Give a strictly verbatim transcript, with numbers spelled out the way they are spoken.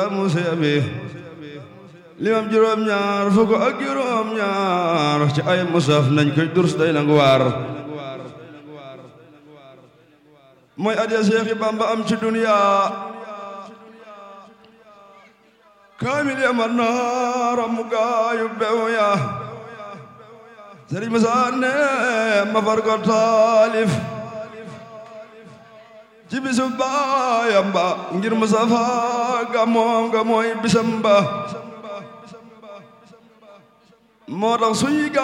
Musa bi limam juróom ñaar fukk ak juróom ñaar ci ay musaf nañ koy durs day nangu waar mooy adiya Seexi Bamba am ci duniya kaamil ya man naara mu gaayu bew ya Sëriñ Musaa ne ma far ko taalif ci bisu baayam ba ngir Mustafa ga moom ga mooy bisam ba moo tax suy